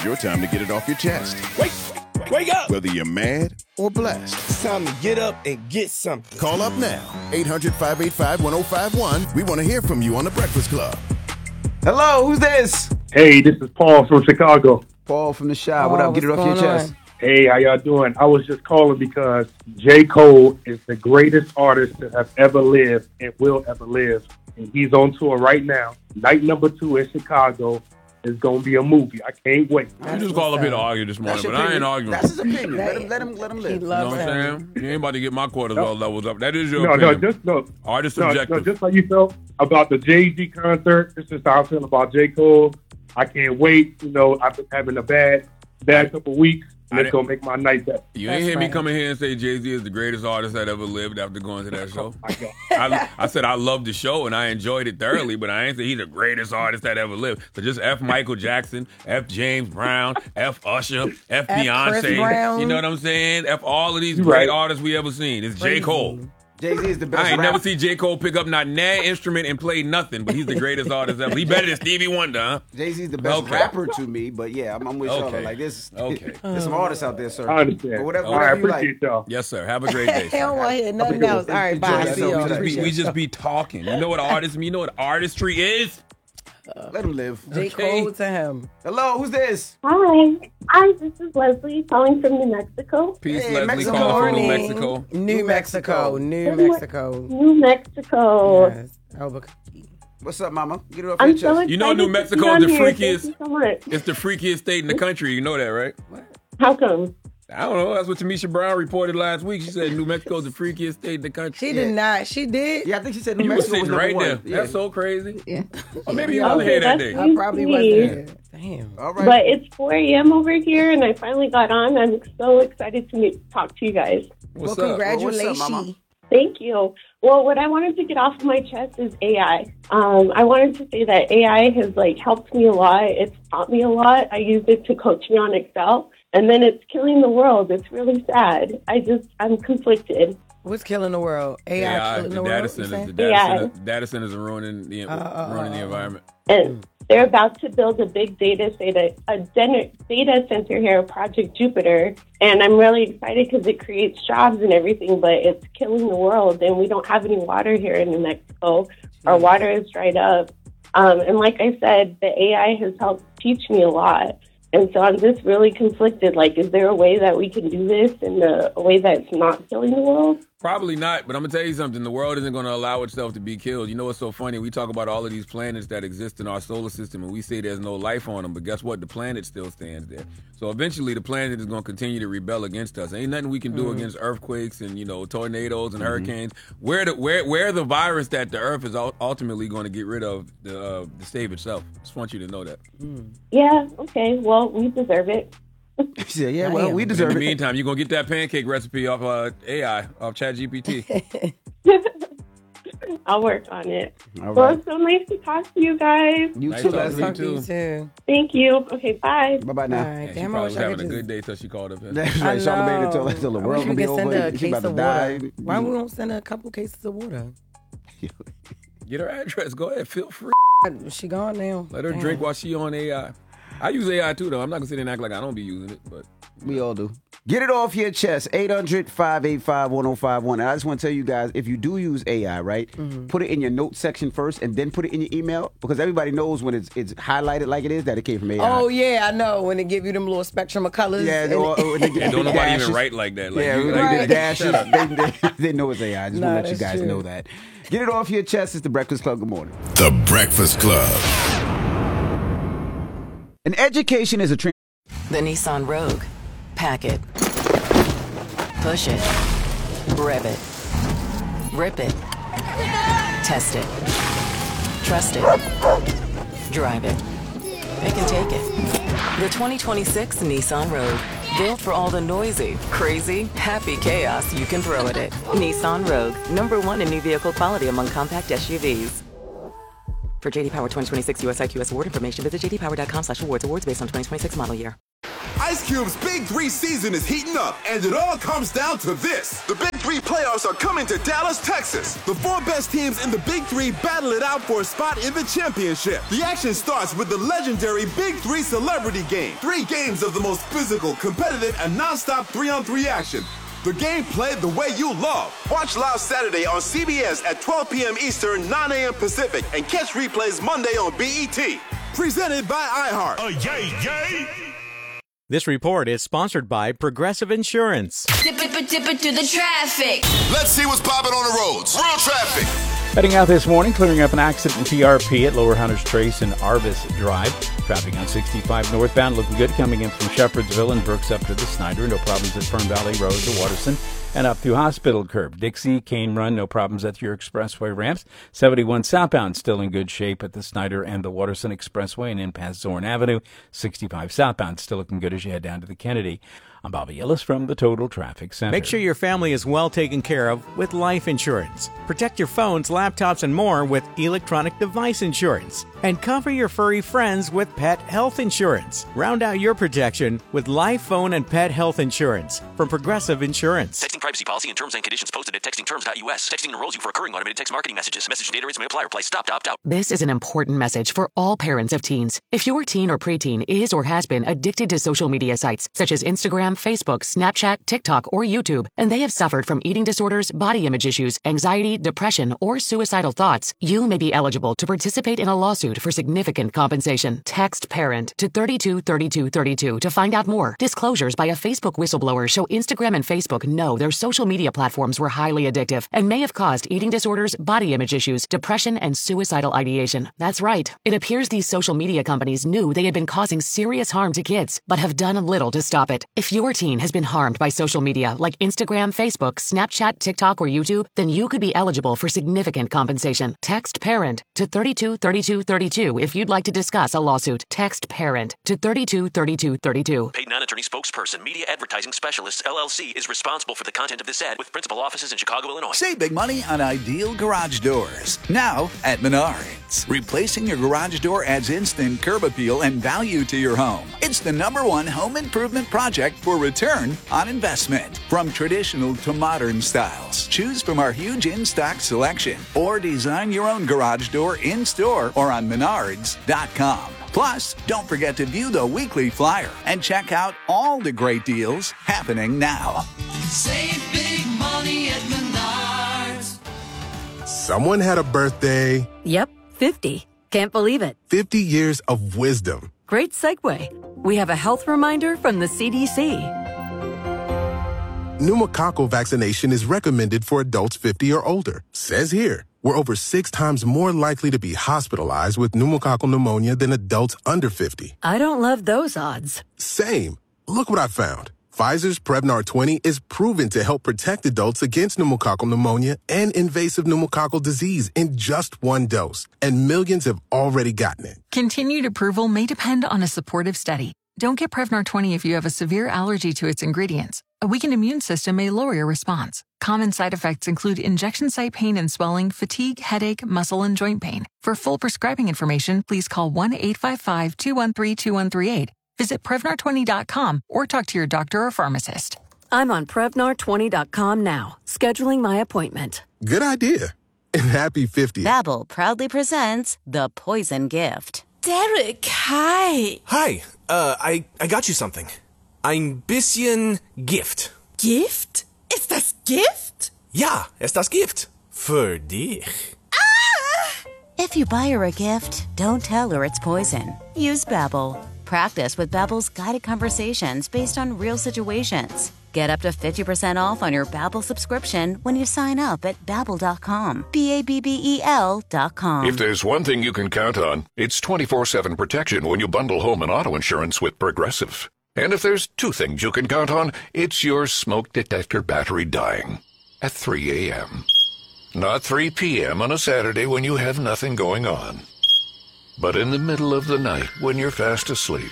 your time to get it off your chest. Wake up! Whether you're mad or blessed. It's time to get up and get something. Call up now. 800-585-1051. We want to hear from you on The Breakfast Club. Hello, who's this? Hey, this is Paul from Chicago. Paul from the shop. What up? Get it off your chest. Hey, how y'all doing? I was just calling because J. Cole is the greatest artist to have ever lived and will ever live. And he's on tour right now. Night number 2 in Chicago is going to be a movie. I can't wait. You just called up here to argue this morning, but I ain't arguing. That's his opinion. Let him live. You know what I'm saying? You ain't about to get my cortisol levels up. That is your opinion. Artist subjective. Just like you felt about the Jay-Z concert, this is how I feel about J. Cole. I can't wait. You know, I've been having a bad couple weeks. And it's going to make my night better. You ain't hear me coming here and say Jay-Z is the greatest artist that ever lived after going to that show. I said I loved the show and I enjoyed it thoroughly, but I ain't say he's the greatest artist that ever lived. So just F Michael Jackson, F James Brown, F Usher, F Beyonce. You know what I'm saying? F all of these great artists we ever seen. It's J. Cole. Jay-Z is the best I ain't rapper. never see J. Cole pick up not an instrument and play nothing, but he's the greatest artist ever. He better than Stevie Wonder, huh? Jay-Z's the best rapper to me, but yeah, I'm with y'all. Like this. Okay. There's some artists out there, sir. I understand. But whatever I you like. appreciate y'all. Yes, sir. Have a great day. He don't want to hear nothing else. All right, bye. See y'all. We just be talking. You know what artist? You know what artistry is? Let him live. J. Cole to him. Hello, who's this? Hi, this is Leslie calling from New Mexico. Peace, Hey, Leslie, Mexico. calling from New Mexico. New Mexico. New Mexico. Yes. Albuquerque. What's up, mama? Get it off I'm your so chest. excited You know New to Mexico be is on the here. freakiest. Thank you so much. It's the freakiest state in the country. You know that, right? How come? I don't know. That's what Tamisha Brown reported last week. She said New Mexico is the freakiest state in the country. She did not. She did. Yeah, I think she said New You were Mexico was sitting number right there. one. Yeah. That's so crazy. Yeah. Or maybe you wasn't here that day. I probably wasn't there. Damn. All right. But it's 4 a.m. over here, and I finally got on. I'm so excited to talk to you guys. What's Well, up? congratulations. What's up, mama? Thank you. Well, what I wanted to get off my chest is AI. I wanted to say that AI has helped me a lot. It's taught me a lot. I use it to coach me on Excel, and then it's killing the world. It's really sad. I'm conflicted. What's killing the world? AI killing the data world? centers. The Data centers are ruining the environment. And they're about to build a big data center here, Project Jupiter. And I'm really excited because it creates jobs and everything, but it's killing the world. And we don't have any water here in New Mexico. Our water is dried up. And like I said, the AI has helped teach me a lot. And so I'm just really conflicted. Is there a way that we can do this in a way that's not killing the world? Probably not, but I'm going to tell you something. The world isn't going to allow itself to be killed. You know what's so funny? We talk about all of these planets that exist in our solar system, and we say there's no life on them, but guess what? The planet still stands there. So eventually the planet is going to continue to rebel against us. Ain't nothing we can do against earthquakes and, tornadoes and hurricanes. Where the virus that the earth is ultimately going to get rid of the save itself. Just want you to know that. Yeah, okay. Well, we deserve it. Yeah, well, we But deserve in it. the meantime, you're going to get that pancake recipe off AI, off ChatGPT. I'll work on it. All Well, right. it's so nice to talk to you guys. You Nice too, talking to Leslie. you, You too. Thank you. Okay, bye. Bye-bye All now. right. Yeah, she Damn, I probably wish was I having could a good just... day till she called up here. That's right. Charlamagne until the I world wish will we be could send her over. a She case about to of die. water. Why we don't send her a couple cases of water? Get her address. Go ahead. Feel free. She gone now. Let her Damn. drink while she on AI. I use AI too, though. I'm not going to sit there and act like I don't be using it, but... We all do. Get it off your chest. 800-585-1051. And I just want to tell you guys, if you do use AI, right, put it in your notes section first and then put it in your email, because everybody knows when it's highlighted like it is that it came from AI. Oh, yeah, I know. When they give you them little spectrum of colors. Yeah, and- or they get And don't big nobody even dashes. write like that. Like, Yeah, you, they like, did dashes. They know it's AI. I just Nah, want to let you that's guys true. know that. Get it off your chest. It's the Breakfast Club. Good morning. The Breakfast Club. An education is a The Nissan Rogue. Pack it. Push it. Rev it. Rip it. Test it. Trust it. Drive it. It can take it. The 2026 Nissan Rogue. Built for all the noisy, crazy, happy chaos you can throw at it. Nissan Rogue. #1 in new vehicle quality among compact SUVs. For JD Power 2026 US IQS award information, visit jdpower.com/awards. Awards based on 2026 model year. Ice Cube's Big 3 season is heating up, and it all comes down to this. The Big 3 playoffs are coming to Dallas, Texas. The 4 best teams in the Big 3 battle it out for a spot in the championship. The action starts with the legendary Big 3 Celebrity Game. 3 games of the most physical, competitive, and non-stop 3-on-3 action. The game played the way you love. Watch live Saturday on CBS at 12 p.m. Eastern, 9 a.m. Pacific, and catch replays Monday on BET. Presented by iHeart. Yay! This report is sponsored by Progressive Insurance. Dip it to the traffic. Let's see what's popping on the roads. Real traffic. Heading out this morning, clearing up an accident in TRP at Lower Hunters Trace and Arvis Drive. Traffic on 65 northbound looking good, coming in from Shepherdsville and Brooks up to the Snyder. No problems at Fern Valley Road to Waterson and up through Hospital Curb. Dixie, Cane Run, no problems at your expressway ramps. 71 southbound still in good shape at the Snyder and the Waterson Expressway and in past Zorn Avenue. 65 southbound still looking good as you head down to the Kennedy. I'm Bobby Ellis from the Total Traffic Center. Make sure your family is well taken care of with life insurance. Protect your phones, laptops, and more with electronic device insurance. And cover your furry friends with pet health insurance. Round out your protection with life, phone, and pet health insurance from Progressive Insurance. Texting privacy policy and terms and conditions posted at textingterms.us. Texting enrolls you for recurring automated text marketing messages. Message data rates may apply. Reply stop to opt out. This is an important message for all parents of teens. If your teen or preteen is or has been addicted to social media sites such as Instagram, Facebook, Snapchat, TikTok, or YouTube, and they have suffered from eating disorders, body image issues, anxiety, depression, or suicidal thoughts, you may be eligible to participate in a lawsuit for significant compensation. Text PARENT to 323232 to find out more. Disclosures by a Facebook whistleblower show Instagram and Facebook know their social media platforms were highly addictive and may have caused eating disorders, body image issues, depression, and suicidal ideation. That's right. It appears these social media companies knew they had been causing serious harm to kids, but have done little to stop it. If your teen has been harmed by social media like Instagram, Facebook, Snapchat, TikTok, or YouTube, then you could be eligible for significant compensation. Text PARENT to 323232 if you'd like to discuss a lawsuit. Text PARENT to 323232. Paid non-attorney spokesperson, Media Advertising Specialists, LLC, is responsible for the content of this ad with principal offices in Chicago, Illinois. Save big money on ideal garage doors. Now at Menards. Replacing your garage door adds instant curb appeal and value to your home. It's the #1 home improvement project for return on investment. From traditional to modern styles, choose from our huge in-stock selection or design your own garage door in-store or on Menards.com. Plus, don't forget to view the weekly flyer and check out all the great deals happening now. Save big money at Menards. Someone had a birthday. Yep, 50. Can't believe it. 50 years of wisdom. Great segue. We have a health reminder from the CDC. Pneumococcal vaccination is recommended for adults 50 or older. Says here, we're over 6 times more likely to be hospitalized with pneumococcal pneumonia than adults under 50. I don't love those odds. Same. Look what I found. Pfizer's Prevnar 20 is proven to help protect adults against pneumococcal pneumonia and invasive pneumococcal disease in just 1 dose. And millions have already gotten it. Continued approval may depend on a supportive study. Don't get Prevnar 20 if you have a severe allergy to its ingredients. A weakened immune system may lower your response. Common side effects include injection site pain and swelling, fatigue, headache, muscle, and joint pain. For full prescribing information, please call 1-855-213-2138. Visit Prevnar20.com or talk to your doctor or pharmacist. I'm on Prevnar20.com now, scheduling my appointment. Good idea. And happy 50th. Babbel proudly presents The Poison Gift. Derek, hi. Hi, I got you something. Ein bisschen Gift. Gift? Ist das Gift? Ja, ist das Gift. Für dich. If you buy her a gift, don't tell her it's poison. Use Babbel. Practice with Babbel's guided conversations based on real situations. Get up to 50% off on your Babbel subscription when you sign up at Babbel.com. Babbel.com. If there's one thing you can count on, it's 24/7 protection when you bundle home and auto insurance with Progressive. And if there's 2 things you can count on, it's your smoke detector battery dying at 3 a.m. Not 3 p.m. on a Saturday when you have nothing going on, but in the middle of the night when you're fast asleep.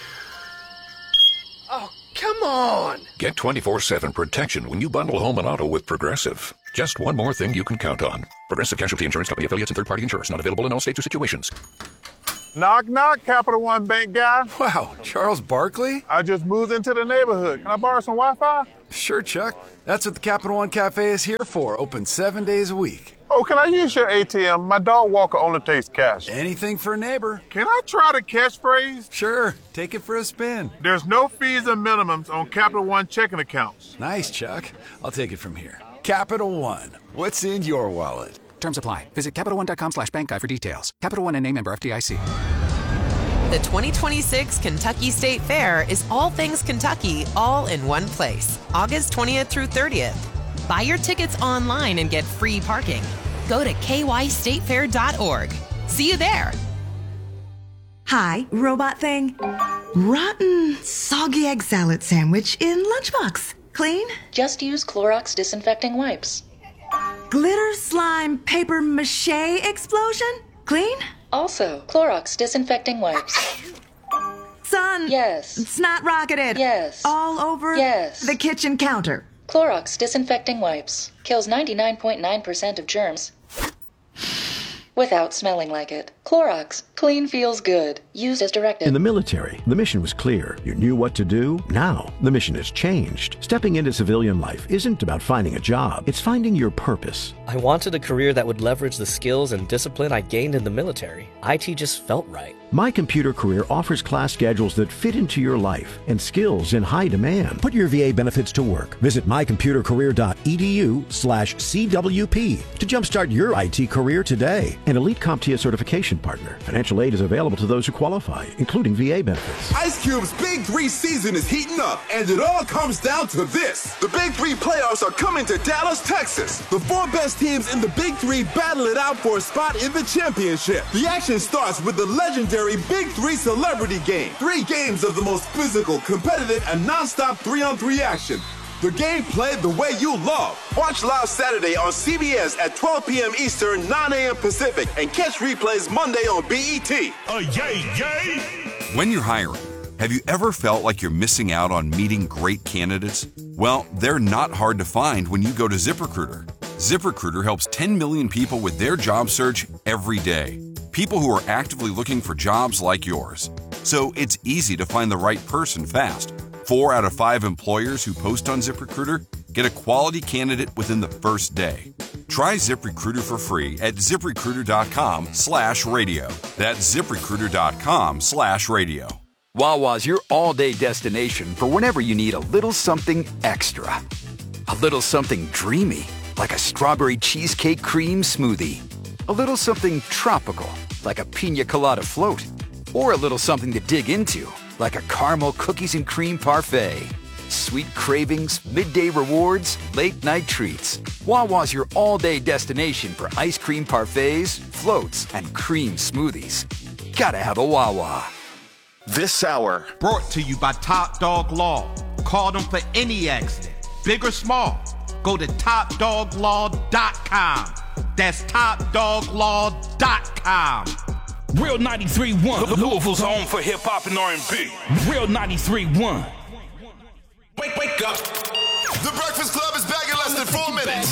Oh, come on! Get 24/7 protection when you bundle home and auto with Progressive. Just one more thing you can count on. Progressive Casualty Insurance Company affiliates and third-party insurers. Not available in all states or situations. Knock, knock, Capital One Bank guy. Wow, Charles Barkley? I just moved into the neighborhood. Can I borrow some Wi-Fi? Sure, Chuck. That's what the Capital One Cafe is here for. Open 7 days a week. Oh, can I use your ATM? My dog walker only takes cash. Anything for a neighbor. Can I try the catchphrase? Sure, take it for a spin. There's no fees or minimums on Capital One checking accounts. Nice, Chuck. I'll take it from here. Capital One. What's in your wallet? Terms apply. Visit CapitalOne.com/bankguide for details. Capital One and name member FDIC. The 2026 Kentucky State Fair is all things Kentucky, all in one place. August 20th through 30th. Buy your tickets online and get free parking. Go to kystatefair.org. See you there. Hi, robot thing. Rotten, soggy egg salad sandwich in lunchbox. Clean? Just use Clorox disinfecting wipes. Glitter slime paper mache explosion? Clean? Also, Clorox disinfecting wipes. Son. Yes. Snot rocketed. Yes. All over yes. the kitchen counter. Clorox disinfecting wipes kills 99.9% of germs without smelling like it. Clorox, clean feels good. Used as directed. In the military, the mission was clear. You knew what to do. Now, the mission has changed. Stepping into civilian life isn't about finding a job. It's finding your purpose. I wanted a career that would leverage the skills and discipline I gained in the military. IT just felt right. My Computer Career offers class schedules that fit into your life and skills in high demand. Put your VA benefits to work. Visit mycomputercareer.edu/CWP to jumpstart your IT career today. An Elite CompTIA certification partner. Financial aid is available to those who qualify, including VA benefits. Ice Cube's Big 3 season is heating up, and it all comes down to this. The Big 3 playoffs are coming to Dallas, Texas. The 4 best teams in the Big 3 battle it out for a spot in the championship. The action starts with the legendary Big 3 Celebrity Game. 3 games of the most physical, competitive, and non-stop 3-on-3 action. The game played the way you love. Watch live Saturday on CBS at 12 p.m. Eastern, 9 a.m. Pacific, and catch replays Monday on BET. Yay! When you're hiring, have you ever felt like you're missing out on meeting great candidates? Well, they're not hard to find when you go to ZipRecruiter. ZipRecruiter helps 10 million people with their job search every day. People who are actively looking for jobs like yours. So it's easy to find the right person fast. 4 out of 5 employers who post on ZipRecruiter get a quality candidate within the first day. Try ZipRecruiter for free at ZipRecruiter.com/radio. That's ZipRecruiter.com/radio. Wawa's your all-day destination for whenever you need a little something extra. A little something dreamy, like a strawberry cheesecake cream smoothie. A little something tropical, like a pina colada float. Or a little something to dig into, like a caramel cookies and cream parfait. Sweet cravings, midday rewards, late-night treats. Wawa's your all-day destination for ice cream parfaits, floats, and cream smoothies. Gotta have a Wawa. This hour brought to you by Top Dog Law. Call them for any accident, big or small. Go to TopDogLaw.com. That's TopDogLaw.com. Real 93.1, Louisville's home for hip hop and R&B. Real 93.1. Wake up. The Breakfast Club is back in less than 4 minutes.